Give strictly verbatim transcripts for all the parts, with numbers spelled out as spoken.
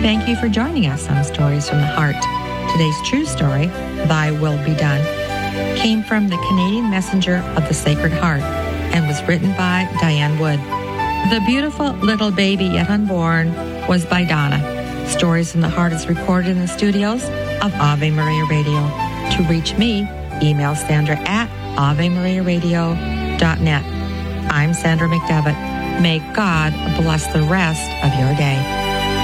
Thank you for joining us on Stories from the Heart. Today's true story, Thy Will Be Done, came from the Canadian Messenger of the Sacred Heart and was written by Diane Wood. The beautiful little baby yet unborn was by Donna. Stories from the Heart is recorded in the studios of Ave Maria Radio. To reach me, email Sandra at ave maria radio dot net. I'm Sandra McDevitt. May God bless the rest of your day.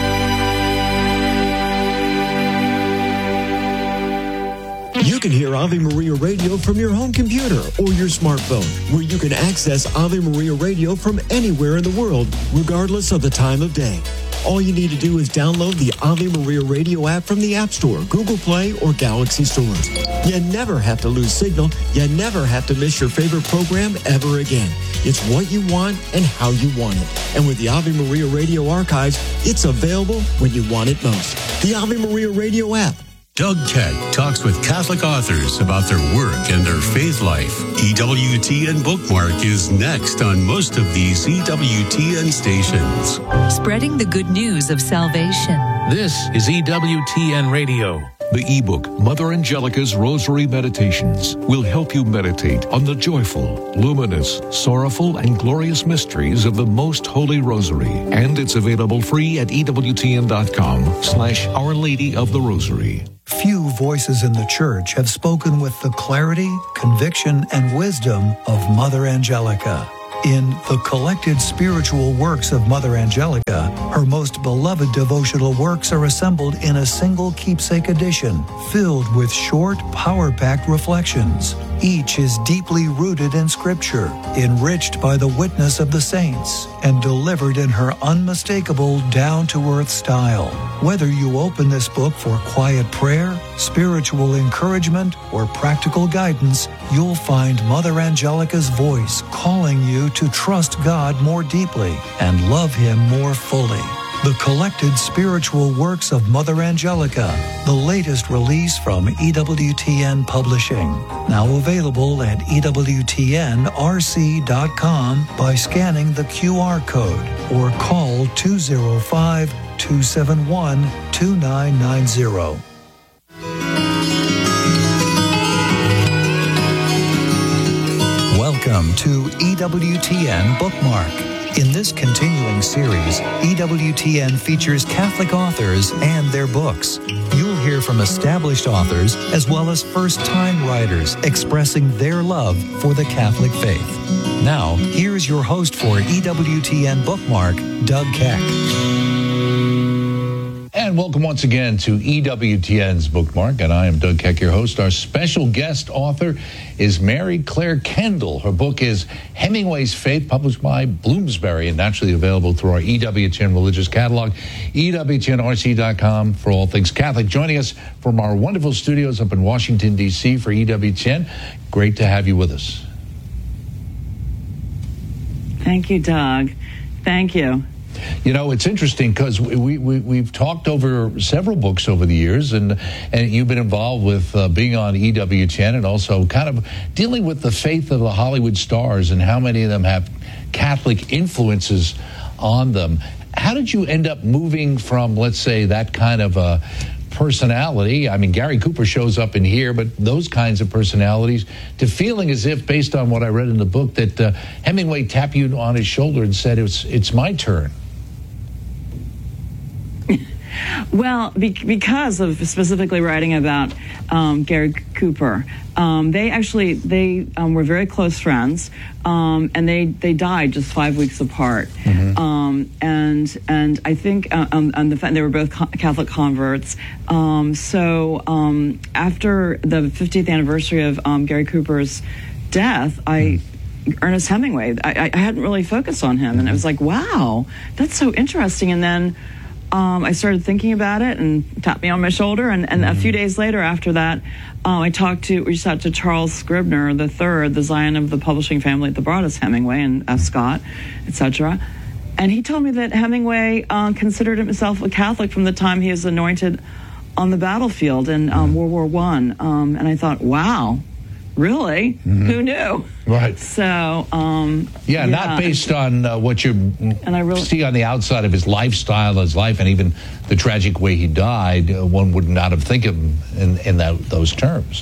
You can hear Ave Maria Radio from your home computer or your smartphone, where you can access Ave Maria Radio from anywhere in the world, regardless of the time of day. All you need to do is download the Ave Maria Radio app from the App Store, Google Play, or Galaxy stores. You never have to lose signal. You never have to miss your favorite program ever again. It's what you want and how you want it. And with the Ave Maria Radio archives, it's available when you want it most. The Ave Maria Radio app. Doug Keck talks with Catholic authors about their work and their faith life. E W T N Bookmark is next on most of these E W T N stations. Spreading the good news of salvation. This is E W T N Radio. The ebook, Mother Angelica's Rosary Meditations, will help you meditate on the joyful, luminous, sorrowful, and glorious mysteries of the Most Holy Rosary. And it's available free at E W T N dot com slash Our Lady of the Rosary. Few voices in the Church have spoken with the clarity, conviction, and wisdom of Mother Angelica. In the collected spiritual works of Mother Angelica, her most beloved devotional works are assembled in a single keepsake edition, filled with short, power-packed reflections. Each is deeply rooted in Scripture, enriched by the witness of the saints, and delivered in her unmistakable, down-to-earth style. Whether you open this book for quiet prayer, spiritual encouragement, or practical guidance, you'll find Mother Angelica's voice calling you to trust God more deeply and love Him more fully. The collected spiritual works of Mother Angelica, the latest release from E W T N Publishing. Now available at E W T N R C dot com by scanning the Q R code or call two oh five, two seven one, two nine nine zero. Welcome to E W T N Bookmark. In this continuing series, E W T N features Catholic authors and their books. You'll hear from established authors as well as first-time writers expressing their love for the Catholic faith. Now, here's your host for E W T N Bookmark, Doug Keck. And welcome once again to E W T N's Bookmark, and I am Doug Keck, your host. Our special guest author is Mary Claire Kendall. Her book is Hemingway's Faith, published by Bloomsbury, and naturally available through our E W T N Religious Catalog, E W T N R C dot com for all things Catholic. Joining us from our wonderful studios up in Washington, D C for E W T N. Great to have you with us. Thank you, Doug. Thank you. You know, it's interesting because we, we, we, we've talked over several books over the years, and, and you've been involved with uh, being on E W T N and also kind of dealing with the faith of the Hollywood stars and how many of them have Catholic influences on them. How did you end up moving from, let's say, that kind of a personality? I mean, Gary Cooper shows up in here, but those kinds of personalities, to feeling as if, based on what I read in the book, that uh, Hemingway tapped you on his shoulder and said, it's, it's my turn. Well, be- because of specifically writing about um, Gary Cooper, um, they actually they um, were very close friends, um, and they, they died just five weeks apart. Mm-hmm. Um, and and I think uh, um, on the fact they were both Catholic converts. Um, so um, after the fiftieth anniversary of um, Gary Cooper's death, I. Ernest Hemingway, I, I hadn't really focused on him, and I was like, wow, that's so interesting. And then Um, I started thinking about it and tapped me on my shoulder. And, and mm-hmm. a few days later after that, um, I talked to, reached out to Charles Scribner the third, the Zion of the publishing family that brought us Hemingway and F. Scott, et cetera. And he told me that Hemingway uh, considered himself a Catholic from the time he was anointed on the battlefield in um, World War One. Um, and I thought, wow, really? Mm-hmm. Who knew? Right. So, um, yeah, yeah, not based on uh, what you and I really, see on the outside of his lifestyle, his life, and even the tragic way he died. Uh, one would not have think of him in, in that, those terms.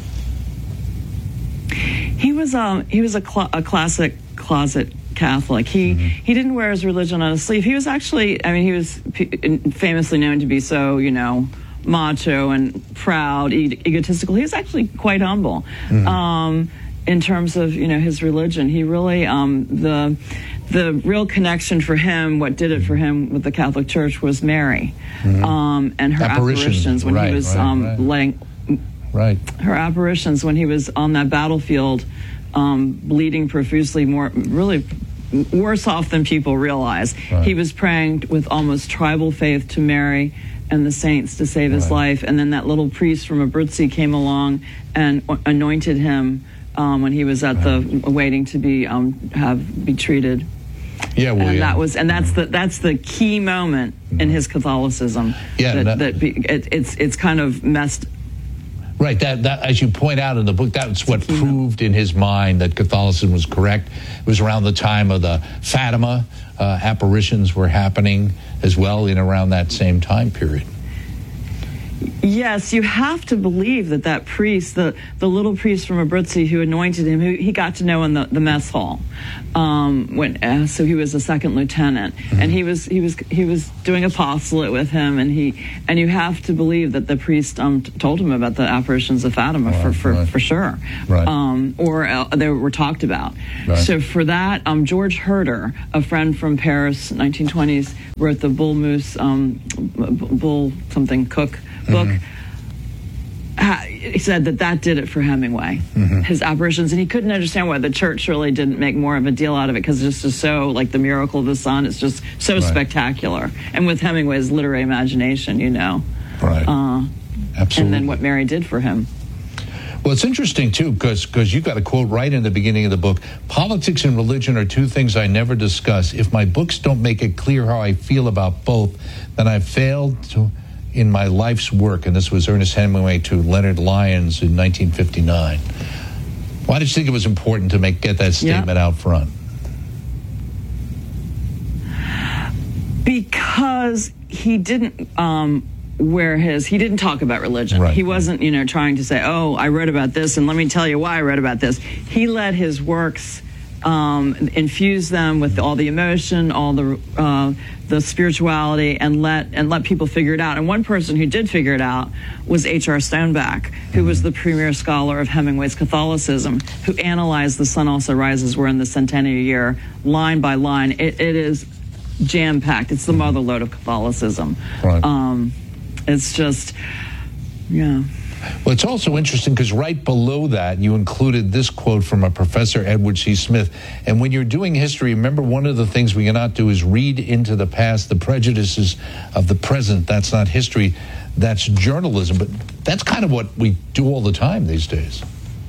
He was um he was a, cl- a classic closet Catholic. He mm-hmm. he didn't wear his religion on his sleeve. He was actually, I mean, he was p- famously known to be so, you know, macho and proud, e- egotistical. He was actually quite humble mm-hmm. um, in terms of, you know, his religion. He really um, the the real connection for him, what did it for him with the Catholic Church, was Mary mm-hmm. um, and her apparitions, apparitions when right, he was right, um, right. letting. Right. Her apparitions when he was on that battlefield, um, bleeding profusely, more really worse off than people realize. Right. He was praying with almost tribal faith to Mary and the saints to save his right. life. And then that little priest from Abruzzi came along and anointed him um, when he was at right. the waiting to be um, have be treated. Yeah, well, and yeah. that was, and that's the that's the key moment mm-hmm. in his Catholicism. Yeah, that, that, that be, it, it's it's kind of messed. Right, that, that as you point out in the book, that's what proved in his mind that Catholicism was correct. It was around the time of the Fatima uh, apparitions were happening as well in around that same time period. Yes, you have to believe that that priest, the, the little priest from Abruzzi who anointed him, who he got to know in the, the mess hall. Um, when uh, so he was a second lieutenant, mm-hmm. and he was he was he was doing apostolate with him, and he and you have to believe that the priest um, t- told him about the apparitions of Fatima right, for for, right. for sure, right. um, or uh, they were talked about. Right. So for that, um, George Herder, a friend from Paris, nineteen twenties, wrote the Bull Moose um, Bull something Cook book. Mm-hmm. He said that that did it for Hemingway, mm-hmm. his apparitions, and he couldn't understand why the church really didn't make more of a deal out of it, because it's just so, like the miracle of the sun, it's just so right. spectacular. And with Hemingway's literary imagination, you know. Right. Uh, Absolutely. And then what Mary did for him. Well, it's interesting, too, because because you got a quote right in the beginning of the book. Politics and religion are two things I never discuss. If my books don't make it clear how I feel about both, then I've failed to... in my life's work. And this was Ernest Hemingway to Leonard Lyons in nineteen fifty-nine. Why did you think it was important to make get that statement yeah. out front? Because he didn't um, wear his, he didn't talk about religion. Right. He wasn't, you know, trying to say, oh, I read about this, and let me tell you why I read about this. He let his works um, infuse them with all the emotion, all the uh, the spirituality, and let and let people figure it out. And one person who did figure it out was H R Stoneback, who was the premier scholar of Hemingway's Catholicism, who analyzed The Sun Also Rises. We're in the centennial year, line by line. It, it is jam-packed. It's the motherlode of Catholicism. Right. Um, it's just, yeah. Well, it's also interesting because right below that, you included this quote from a Professor Edward C. Smith. And when you're doing history, remember, one of the things we cannot do is read into the past the prejudices of the present. That's not history. That's journalism. But that's kind of what we do all the time these days.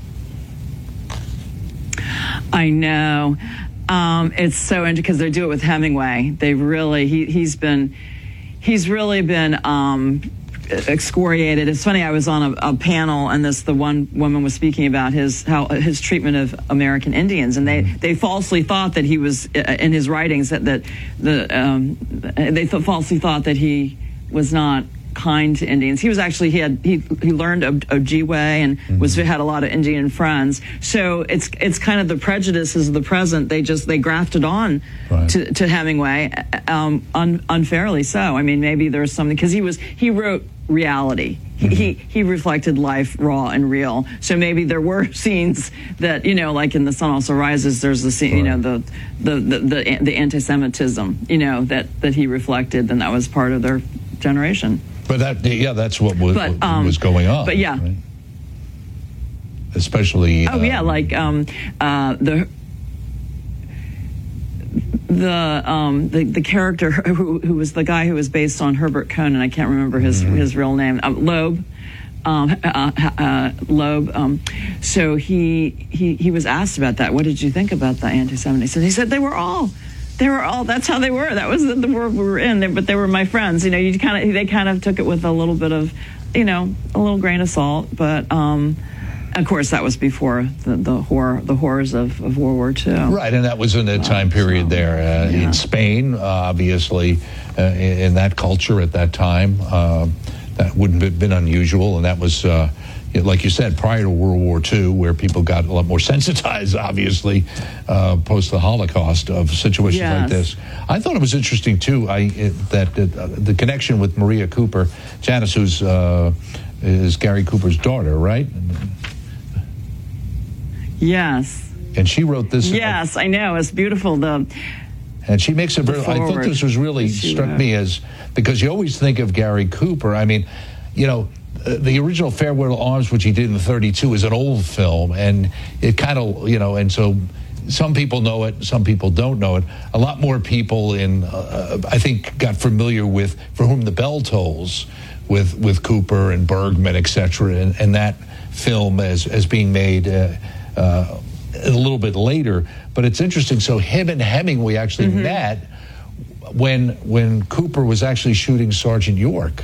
I know. Um, it's so interesting because they do it with Hemingway. They really, he, he's been, he's really been... Um, excoriated. It's funny, I was on a, a panel, and this the one woman was speaking about his how his treatment of American Indians, and they they falsely thought that he was in his writings that that the um, they th- falsely thought that he was not kind to Indians. He was actually he had he he learned Ojibwe and mm-hmm. was had a lot of Indian friends. So it's it's kind of the prejudices of the present. They just they grafted on right. to, to Hemingway um, un, unfairly. So I mean, maybe there's something, because he was he wrote reality. He, mm-hmm. he he reflected life raw and real. So maybe there were scenes that, you know, like in The Sun Also Rises, there's the scene, right. you know, the the the the, the anti-Semitism, you know, that that he reflected, and that was part of their generation. But that, yeah, that's what was, but, what um, was going on. But yeah, right? Especially. Oh uh, yeah, like um, uh, the the um, the the character who, who was the guy who was based on Herbert Conan. I can't remember his mm-hmm. his real name. Um, Loeb. Um, uh, uh, Loeb. Um, so he he he was asked about that. What did you think about the anti-Semites? And he said they were all. They were all. That's how they were. That was the, the world we were in. They, but they were my friends. You know, you kind of. They kind of took it with a little bit of, you know, a little grain of salt. But um, Of course, that was before the, the horror, the horrors of, of World War Two. Right, and that was in a time period so, there uh, yeah. in Spain, uh, obviously, uh, in, in that culture at that time. Uh, that wouldn't have been unusual, and that was, uh, like you said, prior to World War Two, where people got a lot more sensitized, obviously, uh, post the Holocaust of situations yes. like this. I thought it was interesting, too, I, it, that uh, the connection with Maria Cooper, Janice, who's uh, is Gary Cooper's daughter, right? Yes. And she wrote this. Yes, I know. It's beautiful. The And she makes a very, I thought this was really she struck wrote. me as, because you always think of Gary Cooper. I mean, you know, uh, the original Farewell to Arms, which he did in thirty-two, is an old film. And it kind of, you know, and so some people know it, some people don't know it. A lot more people in, uh, I think, got familiar with For Whom the Bell Tolls with, with Cooper and Bergman, et cetera, and, and that film as, as being made uh, uh, a little bit later. But it's interesting. So him and Hemingway actually mm-hmm. met when when Cooper was actually shooting Sergeant York.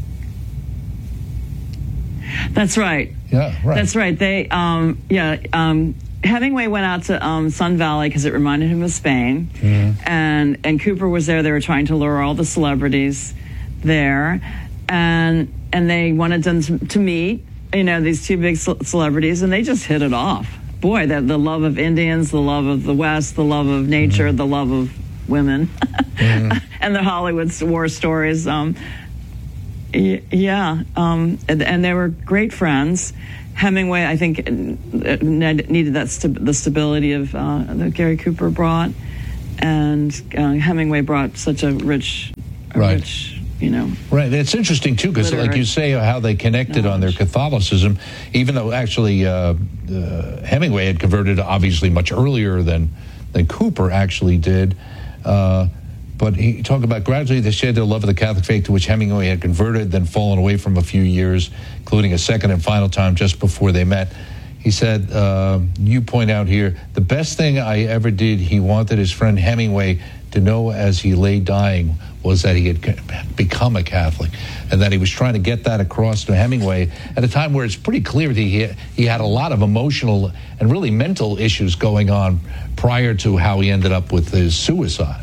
That's right. Yeah, right. That's right. They, um, yeah, um, Hemingway went out to um, Sun Valley because it reminded him of Spain, mm-hmm. and and Cooper was there. They were trying to lure all the celebrities there, and and they wanted them to, to meet, you know, these two big ce- celebrities, and they just hit it off. Boy, the, the love of Indians, the love of the West, the love of nature, mm-hmm. the love of women, mm-hmm. and the Hollywood war stories. Um, y- yeah, um, and, and they were great friends. Hemingway, I think, needed that st- the stability of uh, that Gary Cooper brought, and uh, Hemingway brought such a rich, a right. rich. You know, right. It's interesting too, because like you say, how they connected knowledge. on their Catholicism, even though actually uh, uh, Hemingway had converted obviously much earlier than than Cooper actually did. Uh, but he talked about gradually they shared their love of the Catholic faith, to which Hemingway had converted, then fallen away from a few years, including a second and final time just before they met. He said, uh, you point out here, the best thing I ever did, he wanted his friend Hemingway to know as he lay dying was that he had become a Catholic, and that he was trying to get that across to Hemingway at a time where it's pretty clear that he, he had a lot of emotional and really mental issues going on prior to how he ended up with his suicide.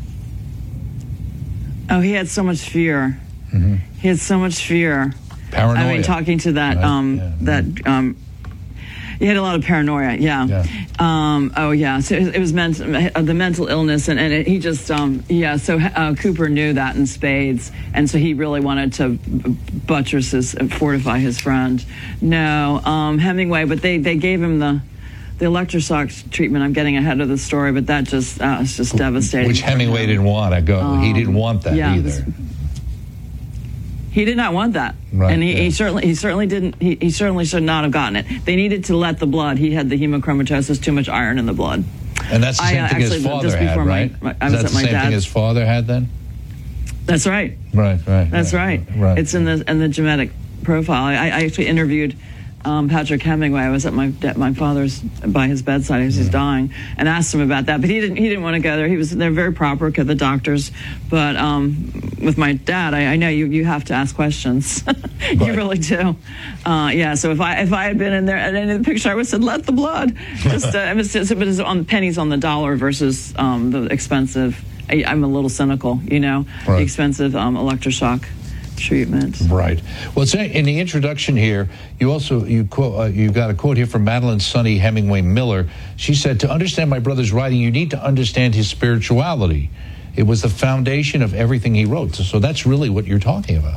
Oh, he had so much fear. Mm-hmm. He had so much fear. Paranoia. I mean, talking to that, right? um, yeah. that, um, he had a lot of paranoia, yeah. yeah. Um, oh, yeah. So it, it was meant, uh, the mental illness, and, and it, he just, um, yeah. So uh, Cooper knew that in spades, and so he really wanted to buttress his, fortify his friend. No, um, Hemingway, but they, they gave him the the electroshock treatment. I'm getting ahead of the story, but that just uh, it's just devastating. Which Hemingway didn't want to go. Um, he didn't want that yeah, either. He did not want that, right, and he, yeah. he certainly he certainly didn't. He, he certainly should not have gotten it. They needed to let the blood. He had the hemochromatosis, too much iron in the blood. And that's the same I, uh, thing actually, his father just had, before right? My, my, I Is was that at the my same dad's. thing his father had then? That's right. Right, right. That's right. right. right. It's in the in the genetic profile. I, I actually interviewed um, Patrick Hemingway. I was at my my father's by his bedside as he's mm. dying, and asked him about that. But he didn't he didn't want to go there. He was they're very proper, the doctors. But um, with my dad, I, I know you you have to ask questions. you right. really do. Uh, yeah. So if I if I had been in there at any of the picture, I would have said let the blood. Just uh, it was just, but it's on pennies on the dollar versus um, the expensive. I, I'm a little cynical, you know, right. the expensive um, electroshock treatment. Right. Well, it's in the introduction here. You also you quote uh, you got a quote here from Madeline Sonny Hemingway Miller. She said, "To understand my brother's writing, you need to understand his spirituality. It was the foundation of everything he wrote." So, so that's really what you're talking about.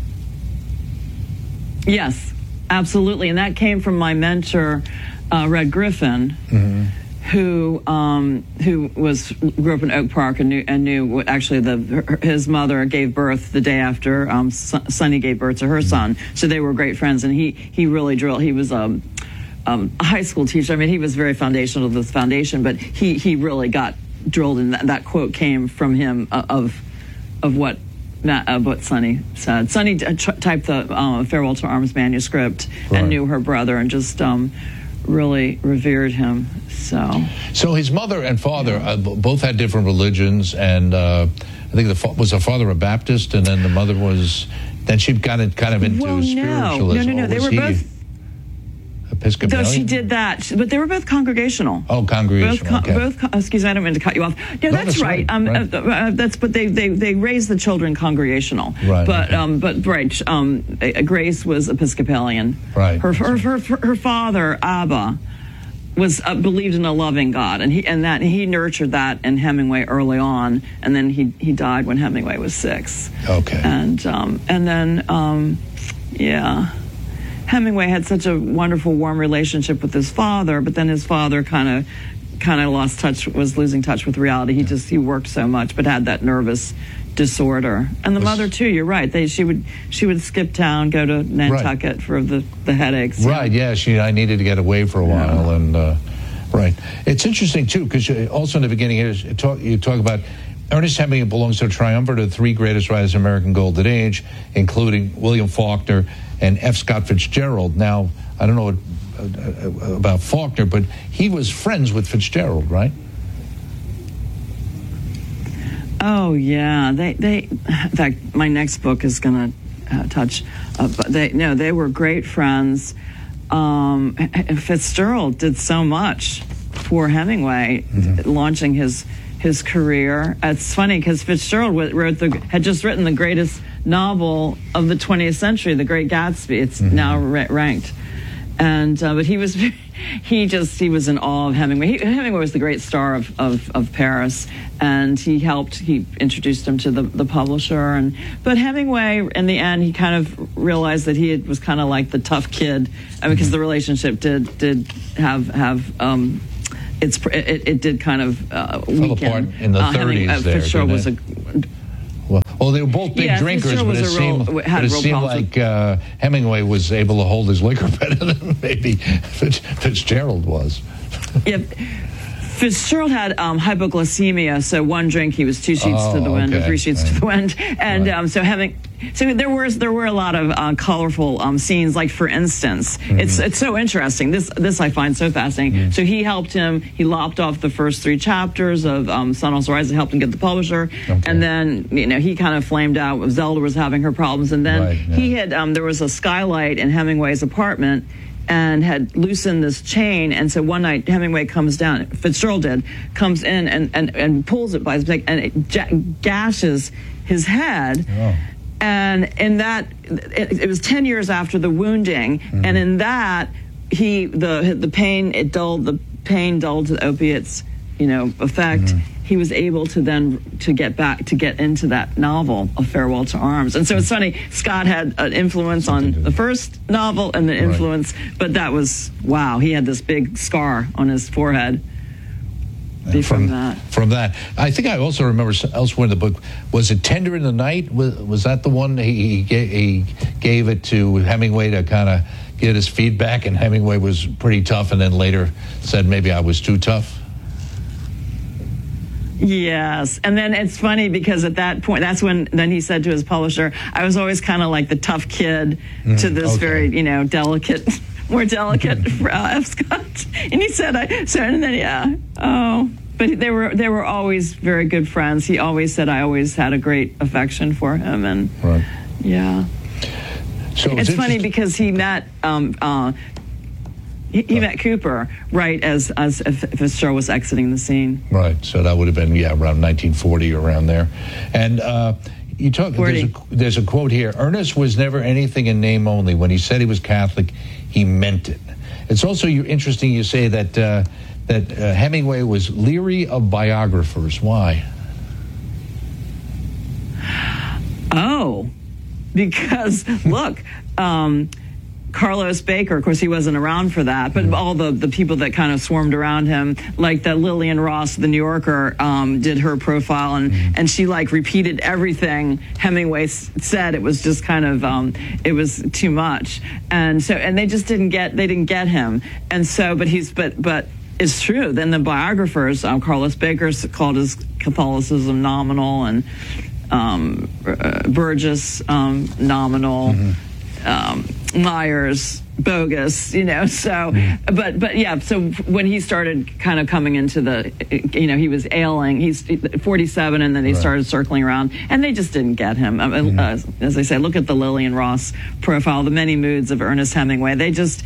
Yes, absolutely, and that came from my mentor, uh, Red Griffin. Mm-hmm. Who um, who was grew up in Oak Park and knew and knew what actually the her, his mother gave birth the day after um, Sonny gave birth to her son, so they were great friends. And he he really drilled. He was um, um, a high school teacher. I mean, he was very foundational to this foundation, but he he really got drilled. And that, that quote came from him uh, of of what. Not, uh, what Sonny said. Sonny uh, t- typed the uh, Farewell to Arms manuscript right. and knew her brother and just um, really revered him. So, so his mother and father yeah. uh, both had different religions, and uh, I think the fa- was the father a Baptist, and then the mother was. Then she got it kind of into well, spiritualism. No, no, no, no. They were he, both. Episcopalian? So she did that, but they were both congregational. Oh, congregational. Both, co- okay. both co- excuse me, I don't mean to cut you off. No, No, that's, that's right. right, Um, right. Uh, uh, that's but they, they they raised the children congregational. Right, But okay. um, but right. Um, uh, Grace was Episcopalian. Right, Her that's her, her her father Abba was uh, believed in a loving God, and he and that he nurtured that in Hemingway early on, and then he he died when Hemingway was six. Okay. And um, and then um, yeah. Hemingway had such a wonderful, warm relationship with his father, but then his father kind of, kind of lost touch, was losing touch with reality. He just he worked so much, but had that nervous disorder. And the Was- mother too. You're right. They she would she would skip town, go to Nantucket for the, the headaches. Right, yeah, she. I needed to get away for a while, and uh, right. It's interesting too because also in the beginning here, you talk, you talk about Ernest Hemingway belongs to the triumvirate of the three greatest writers of American Golden Age, including William Faulkner and F. Scott Fitzgerald. Now, I don't know what, uh, about Faulkner, but he was friends with Fitzgerald, right? Oh yeah, they they. In fact, my next book is going to uh, touch. Uh, but they no, they were great friends. Um, Fitzgerald did so much for Hemingway, mm-hmm. launching his his career. It's funny because Fitzgerald wrote the had just written the greatest novel of the twentieth century, The Great Gatsby. It's mm-hmm. now ra- ranked. And uh, but he was, he just he was in awe of Hemingway. He, Hemingway was the great star of, of, of Paris, and he helped. He introduced him to the, the publisher, and but Hemingway in the end he kind of realized that he was kind of like the tough kid, I mean, because the relationship did did have have. Um, it's it, it did kind of uh, fell weaken. apart in the uh, thirties. Hemingway, There, Fitzgerald was didn't a. Well, well, they were both big Yeah, drinkers, Fitzgerald but it was a real- seemed, had but it real seemed problems like uh, Hemingway was able to hold his liquor better than maybe Fitz, Fitzgerald was. Yeah. Fitzgerald had um, hypoglycemia, so one drink he was two sheets Oh, to the wind, okay. or three sheets Right. to the wind, and Right. um, so having, so there were there were a lot of uh, colorful um, scenes. Like for instance, Mm-hmm. it's it's so interesting. This this I find so fascinating. Mm-hmm. So he helped him. He lopped off the first three chapters of um, Sun Also Rises, helped him get the publisher, Okay. and then you know he kind of flamed out. Zelda was having her problems, and then Right, yeah. he had um, there was a skylight in Hemingway's apartment, and had loosened this chain. And so one night Hemingway comes down, Fitzgerald did, comes in and, and, and pulls it by his neck, and it ja- gashes his head. Oh. And in that, it, it was ten years after the wounding, Mm-hmm. and in that, he the the pain it dulled the pain dulled the opiates, you know, effect. Mm-hmm. He was able to then to get back to get into that novel, A Farewell to Arms. And so it's funny, Scott had an influence on the first novel and the influence, but that was wow. He had this big scar on his forehead. From, from that. From that, I think I also remember elsewhere in the book. Was it Tender in the Night? Was, was that the one he he gave, he gave it to Hemingway to kind of get his feedback, and Hemingway was pretty tough, and then later said maybe I was too tough. Yes. And then it's funny because at that point, that's when then he said to his publisher, I was always kind of like the tough kid mm, to this okay. very, you know, delicate, more delicate uh, F. Scott. And he said, I, so, and then, yeah, oh, but they were, they were always very good friends. He always said, I always had a great affection for him. And right. yeah. So it's, it's funny because he met, um, uh, He, he met Cooper right as as Fitzgerald was exiting the scene. Right, so that would have been yeah around nineteen forty, around there. And uh, you talk. There's a, there's a quote here. Ernest was never anything in name only. When he said he was Catholic, he meant it. It's also you interesting. You say that uh, that uh, Hemingway was leery of biographers. Why? Oh, because look. Um, Carlos Baker, of course, he wasn't around for that, but all the, the people that kind of swarmed around him, like that Lillian Ross, the New Yorker, um, did her profile, and, and she like repeated everything Hemingway s- said. It was just kind of, um, it was too much, and so and they just didn't get they didn't get him, and so but he's but but. It's true. Then the biographers, um, Carlos Baker called his Catholicism nominal, and um, uh, Burgess um, nominal. Mm-hmm. Um, Myers bogus, you know, so but but yeah, so when he started kind of coming into the, you know, he was ailing, he's forty-seven, and then he right. started circling around, and they just didn't get him. Mm-hmm. uh, as I say, look at the Lillian Ross profile, The Many Moods of Ernest Hemingway. They just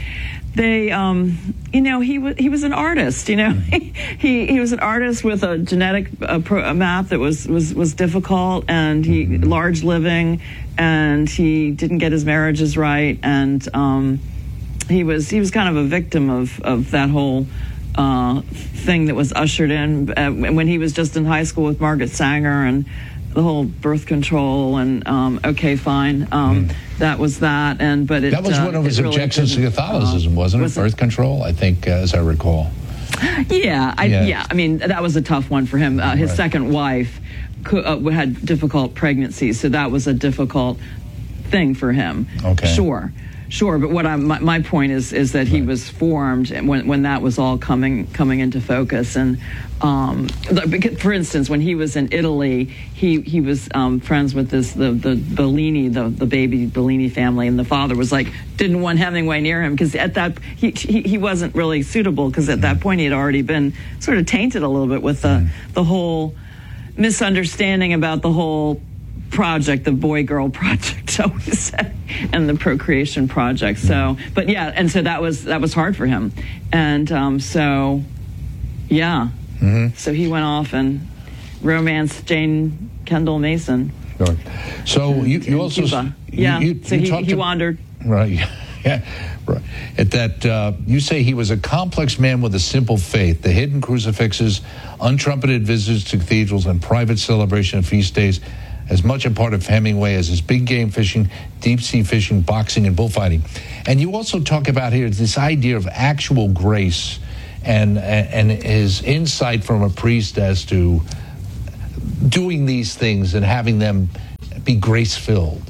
they, um, you know, he was he was an artist. You know, he he was an artist with a genetic uh, pro- a map that was was was difficult, and he mm-hmm. large living, and he didn't get his marriages right, and um, he was he was kind of a victim of of that whole uh, thing that was ushered in uh, when he was just in high school with Margaret Sanger and the whole birth control and um, okay, fine. Um, mm. That was that, and but it, that was uh, one of his really objections to Catholicism, uh, wasn't it? Was birth it? control, I think, uh, as I recall. Yeah, I, yeah, yeah. I mean, that was a tough one for him. Uh, his right. second wife could, uh, had difficult pregnancies, so that was a difficult thing for him. Okay, sure. Sure, but what I'm, my, my point is is that right. he was formed when when that was all coming coming into focus. And um, for instance, when he was in Italy, he he was um, friends with this the the Bellini, the the baby Bellini family, and the father was like didn't want Hemingway near him because at that he, he he wasn't really suitable because at that point he had already been sort of tainted a little bit with the mm. the whole misunderstanding about the whole project, the boy-girl project, so we said, and the procreation project. So, but yeah, and so that was that was hard for him, and um, so yeah, mm-hmm. so he went off and romanced Jane Kendall Mason. Sure. So in, you, you also Cuba. yeah, you, you, so you he, he wandered. Right. Yeah. Right. At that, uh, you say he was a complex man with a simple faith. The hidden crucifixes, untrumpeted visits to cathedrals, and private celebration of feast days. As much a part of Hemingway as his big game fishing, deep sea fishing, boxing, and bullfighting. And you also talk about here this idea of actual grace and and his insight from a priest as to doing these things and having them be grace-filled.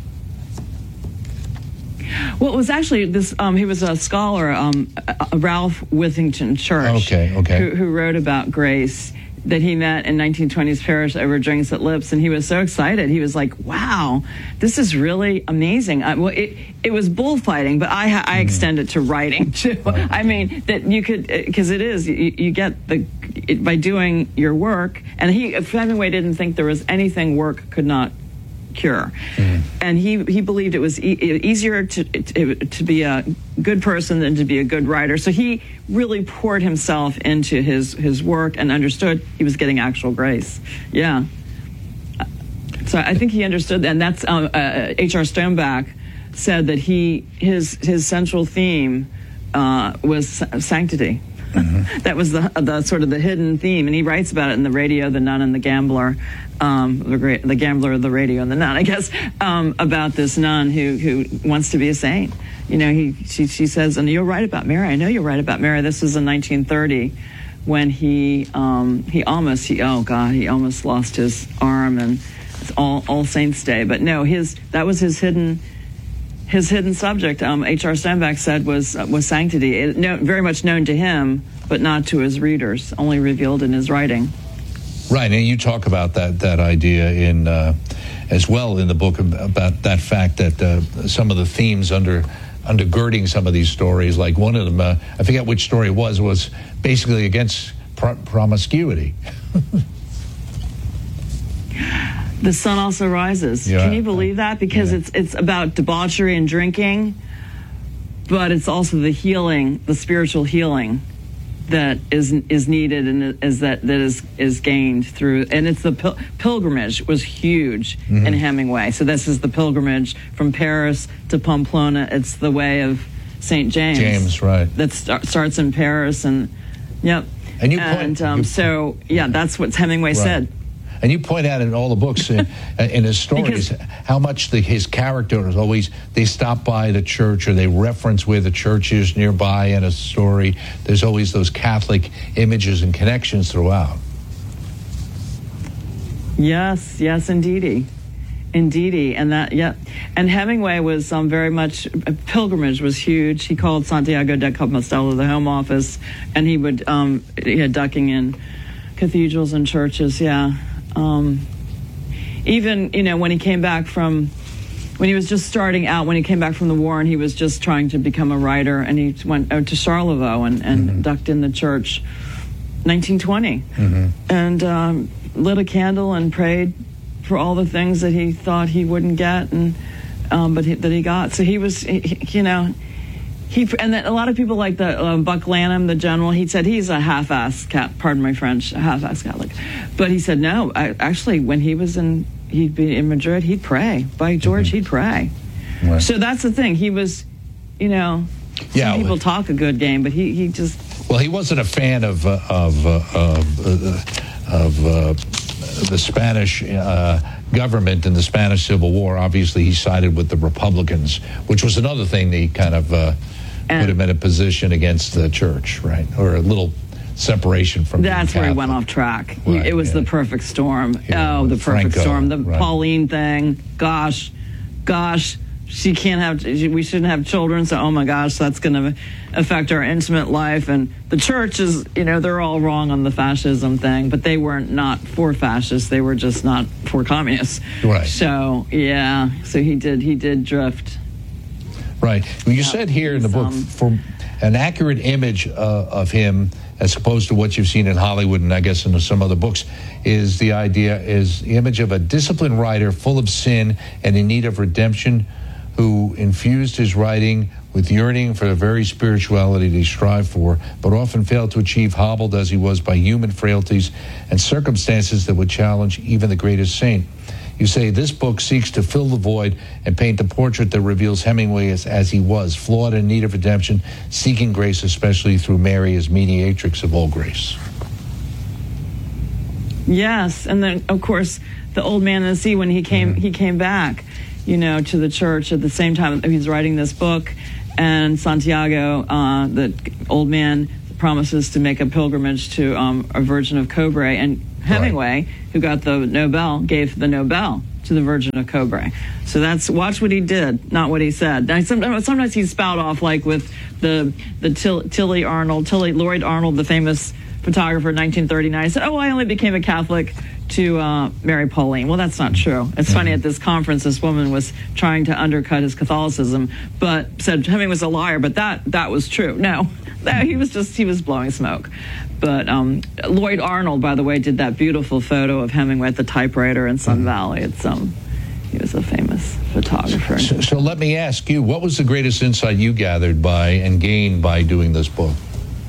Well, it was actually this. Um, he was a scholar, um, uh, Ralph Withington Church, okay, okay. Who, who wrote about grace. That he met in nineteen twenties Paris over drinks at Lips, and he was so excited. He was like, "Wow, this is really amazing." I, well, it it was bullfighting, but I I extend it to writing too. I mean that you could because it is you, you get the it, by doing your work, and he Hemingway didn't think there was anything work could not cure, mm. and he he believed it was e- easier to, to to be a good person than to be a good writer. So he really poured himself into his his work and understood he was getting actual grace. Yeah. So I think he understood, and that's um, uh, H R Stoneback said that he his his central theme uh, was sanctity. Mm-hmm. That was the the sort of the hidden theme, and he writes about it in The Radio, The Nun, and the Gambler, um, the, great, the Gambler, The Radio, and the Nun, I guess, um, about this nun who who wants to be a saint. You know, he she she says, and you're right about Mary. I know you're right about Mary. This was in nineteen thirty when he um, he almost he oh god he almost lost his arm, and it's all All Saints Day. But no, his that was his hidden. His hidden subject, um, H R Stoneback said, was uh, was sanctity. It, no, very much known to him, but not to his readers. Only revealed in his writing. Right, and you talk about that that idea in uh, as well in the book about that fact that uh, some of the themes under undergirding some of these stories, like one of them, uh, I forget which story it was, was basically against pro- promiscuity. The Sun Also Rises. Yeah. Can you believe that? Because yeah. it's it's about debauchery and drinking, but it's also the healing, the spiritual healing that is is needed and is that that is is gained through. And it's the pil- pilgrimage was huge mm-hmm. in Hemingway. So this is the pilgrimage from Paris to Pamplona. It's the way of Saint James. James, right? That start, starts in Paris, and yep. And you and point, um, you, so yeah, that's what Hemingway right. said. And you point out in all the books, in, in his stories, because, how much the, his character is always, they stop by the church or they reference where the church is nearby in a story. There's always those Catholic images and connections throughout. Yes, yes, indeedy. Indeedy. And that, yeah. And Hemingway was um, very much, pilgrimage was huge. He called Santiago de Compostela the home office, and he would, um, he had ducking in cathedrals and churches, yeah. Um, even, you know, when he came back from, when he was just starting out, when he came back from the war and he was just trying to become a writer, and he went out to Charlevoix and, and mm-hmm. ducked in the church, nineteen twenty, mm-hmm. and um, lit a candle and prayed for all the things that he thought he wouldn't get, and um, but he, that he got. So he was, he, you know, He and then a lot of people like the uh, Buck Lanham, the general. He said he's a half-ass cat. Pardon my French, a half-ass Catholic. But he said no. I, actually, when he was in, he'd be in Madrid. He'd pray. By George, mm-hmm. he'd pray. Right. So that's the thing. He was, you know, yeah, some people talk a good game, but he, he just. Well, he wasn't a fan of uh, of uh, of, uh, of uh, the Spanish uh, government and the Spanish Civil War. Obviously, he sided with the Republicans, which was another thing that he kind of uh, put him in a position against the church, right? Or a little separation from. That's where he went off track. Right, it was yeah. the perfect storm. Yeah, oh, the perfect Franco, storm. The right. Pauline thing. Gosh, gosh. She can't have, we shouldn't have children, so oh my gosh, that's going to affect our intimate life. And the church is, you know, they're all wrong on the fascism thing, but they weren't not for fascists, they were just not for communists. Right. So, yeah, so he did, he did drift. Right. Well, you yeah, said here in the book, um, for an accurate image uh, of him, as opposed to what you've seen in Hollywood and I guess in some other books, is the idea, is the image of a disciplined writer full of sin and in need of redemption, who infused his writing with yearning for the very spirituality that he strived for, but often failed to achieve, hobbled as he was by human frailties and circumstances that would challenge even the greatest saint. You say this book seeks to fill the void and paint the portrait that reveals Hemingway as, as he was, flawed and in need of redemption, seeking grace, especially through Mary as mediatrix of all grace. Yes, and then, of course, the old man in the sea, when he came, mm-hmm. he came back, you know, to the church at the same time he's writing this book, and Santiago, uh, the old man, promises to make a pilgrimage to um, a Virgin of Cobre, and Hemingway, right. who got the Nobel, gave the Nobel to the Virgin of Cobre. So that's, watch what he did, not what he said. Now, sometimes, sometimes he'd spout off, like with the the Till, Tilly Arnold, Tilly Lloyd Arnold, the famous photographer in nineteen thirty-nine, said, oh, I only became a Catholic to uh, Mary Pauline. Well, that's not true. It's mm-hmm. funny, at this conference, this woman was trying to undercut his Catholicism, but said Hemingway was a liar, but that that was true. No, that, he was just, he was blowing smoke. But um, Lloyd Arnold, by the way, did that beautiful photo of Hemingway at the typewriter in Sun mm-hmm. Valley. It's um, he was a famous photographer. So, so let me ask you, what was the greatest insight you gathered by and gained by doing this book?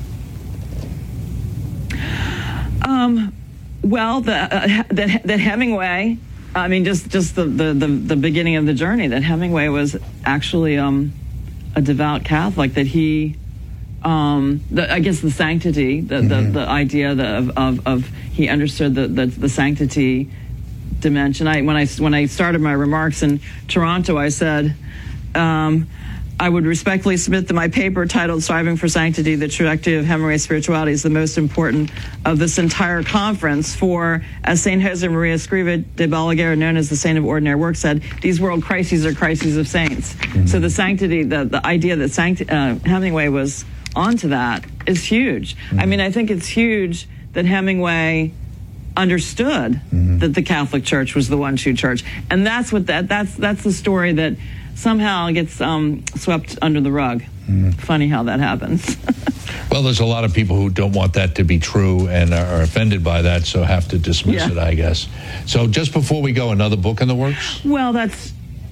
Um, well, the, uh, that, that Hemingway, I mean, just, just the, the, the, the beginning of the journey, that Hemingway was actually um, a devout Catholic, that he, um, the, I guess the sanctity, the, mm-hmm. the, the idea of, of, of he understood the, the, the sanctity dimension. I, when I, when I started my remarks in Toronto, I said, um, I would respectfully submit that my paper titled Striving for Sanctity, the Trajectory of Hemingway's Spirituality, is the most important of this entire conference, for, as Saint Jose Maria Escriva de Balaguer, known as the Saint of Ordinary Work, said, these world crises are crises of saints. Mm-hmm. So the sanctity, the, the idea that sancti- uh, Hemingway was onto that is huge. Mm-hmm. I mean, I think it's huge that Hemingway understood mm-hmm. that the Catholic Church was the one true church. And that's what that, that's, that's the story that somehow gets um, swept under the rug. Mm. Funny how that happens. Well, there's a lot of people who don't want that to be true and are offended by that, so have to dismiss yeah. it, I guess. So just before we go, another book in the works? Well, that's...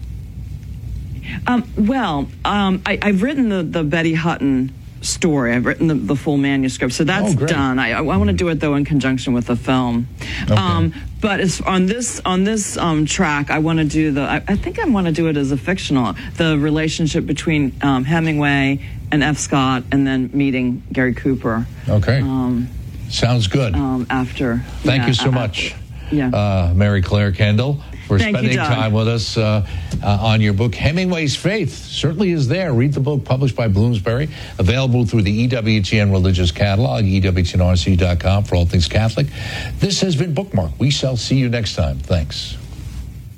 Um, well, um, I, I've written the, the Betty Hutton story. I've written the, the full manuscript, so that's oh, done. I, I want to do it, though, in conjunction with the film. Okay. Um, but as, on this on this um, track, I want to do the. I, I think I want to do it as a fictional. The relationship between um, Hemingway and F. Scott, and then meeting Gary Cooper. Okay. Um, Sounds good. Um, after. Thank yeah, you so after, much, yeah. uh, Mary Claire Kendall, for Thank spending you, Doug. time with us uh, uh, on your book. Hemingway's Faith certainly is there. Read the book, published by Bloomsbury, available through the E W T N Religious Catalog, E W T N R C dot com for all things Catholic. This has been Bookmark. We shall see you next time. Thanks.